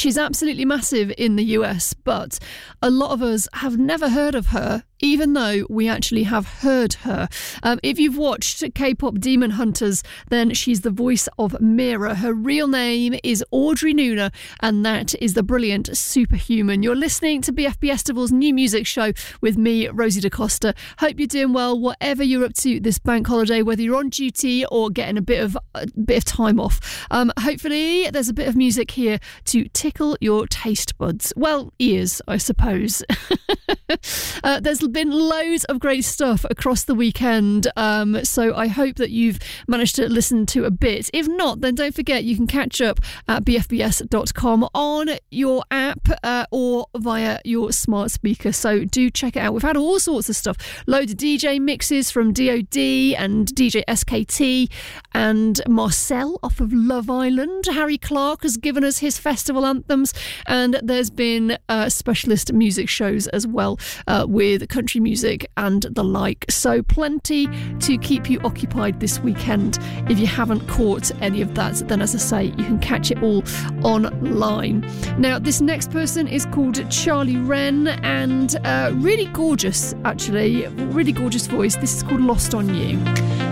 She's absolutely massive in the US, but a lot of us have never heard of her, even though we actually have heard her. If you've watched K-pop Demon Hunters, then she's the voice of Mira. Her real name is Audrey Nuna, and that is the brilliant Superhuman. You're listening to BFB Estival's new music show with me, Rosie DaCosta. Hope you're doing well, whatever you're up to this bank holiday, whether you're on duty or getting a bit of time off. Hopefully, there's a bit of music here to tickle your taste buds. Well, ears, I suppose. There's been loads of great stuff across the weekend, so I hope that you've managed to listen to a bit. If not, then don't forget you can catch up at bfbs.com on your app or via your smart speaker, so do check it out. We've had all sorts of stuff, loads of DJ mixes from DOD and DJ SKT and Marcel off of Love Island. Harry Clark has given us his festival anthems, and there's been specialist music shows as well, with country music and the like. So plenty to keep you occupied this weekend. If you haven't caught any of that, then as I say, you can catch it all online. Now, this next person is called Charlie Wren, and really gorgeous, actually. Really gorgeous voice. This is called Lost on You.